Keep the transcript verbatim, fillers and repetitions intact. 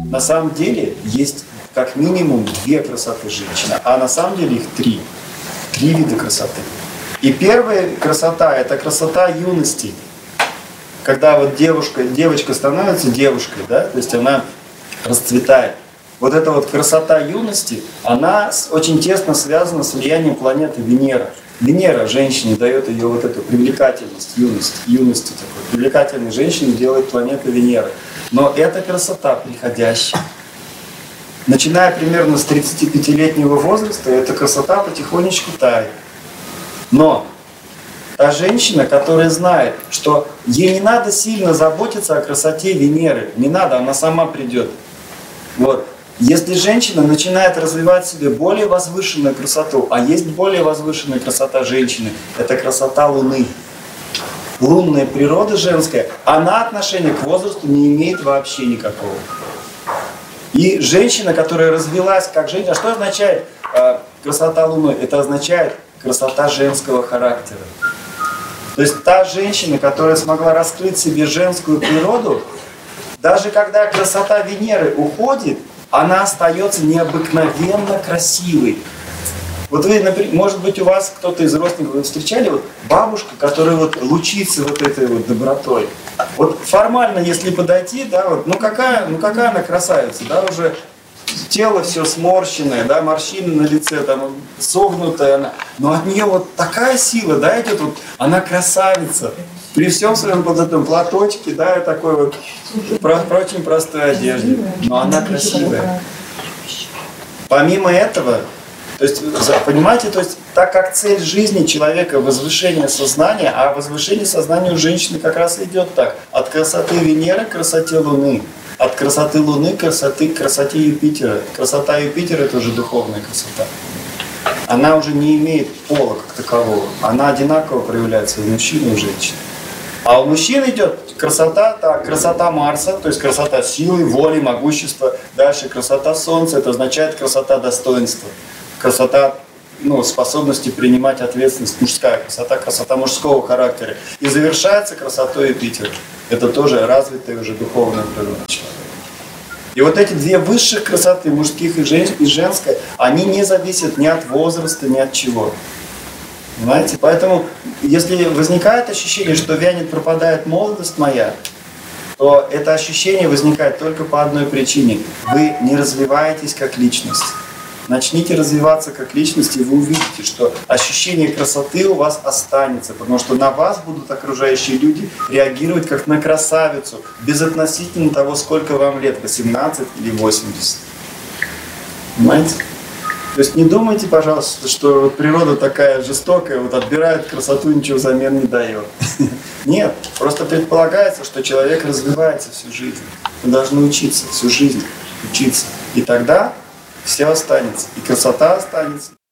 На самом деле есть как минимум две красоты женщины, а на самом деле их три. Три вида красоты. И первая красота – это красота юности. Когда вот девушка, девочка становится девушкой, да, то есть она расцветает. Вот эта вот красота юности, она очень тесно связана с влиянием планеты Венера. Венера женщине дает ее вот эту привлекательность, юность, юности такой. Привлекательной женщине делает планета Венера. Но эта красота приходящая. Начиная примерно с тридцатипятилетнего возраста, эта красота потихонечку тает. Но та женщина, которая знает, что ей не надо сильно заботиться о красоте Венеры, не надо, она сама придет. Вот. Если женщина начинает развивать в себе более возвышенную красоту, а есть более возвышенная красота женщины, это красота Луны. Лунная природа женская, она отношения к возрасту не имеет вообще никакого. И женщина, которая развилась как женщина, а что означает э, красота Луны? Это означает красота женского характера. То есть та женщина, которая смогла раскрыть в себе женскую природу, даже когда красота Венеры уходит, она остается необыкновенно красивой. Вот вы, например, может быть, у вас кто-то из родственников, вы встречали вот бабушка, которая вот лучится вот этой вот добротой. Вот формально, если подойти, да, вот, ну какая, ну какая она красавица, да, уже тело все сморщенное, да, морщины на лице, там, согнутая она, но от нее вот такая сила, да, идет, вот, она красавица. При всем своем вот этом платочке, да, такой вот, про, про очень простой одежде, но она красивая. Помимо этого, то есть, понимаете, то есть, так как цель жизни человека возвышение сознания, а возвышение сознания у женщины как раз идет так, от красоты Венеры к красоте Луны, от красоты Луны к красоты, к красоте Юпитера. Красота Юпитера – это уже духовная красота. Она уже не имеет пола как такового, она одинаково проявляется у мужчин и у женщин. А у мужчин идет красота, так, красота Марса, то есть красота силы, воли, могущества. Дальше красота Солнца, это означает красота достоинства. Красота, ну, способности принимать ответственность, мужская красота, красота мужского характера. И завершается красотой Юпитера. Это тоже развитая уже духовная природа человека. И вот эти две высших красоты, мужских и, жен, и женской, они не зависят ни от возраста, ни от чего. Понимаете? Поэтому, если возникает ощущение, что вянет, пропадает молодость моя, то это ощущение возникает только по одной причине. Вы не развиваетесь как личность. Начните развиваться как личность, и вы увидите, что ощущение красоты у вас останется, потому что на вас будут окружающие люди реагировать как на красавицу, безотносительно того, сколько вам лет, восемнадцать или восемьдесят. Понимаете? То есть не думайте, пожалуйста, что вот природа такая жестокая, вот отбирает красоту, ничего взамен не дает. Нет, просто предполагается, что человек развивается всю жизнь. Вы должны учиться всю жизнь, учиться. И тогда все останется, и красота останется.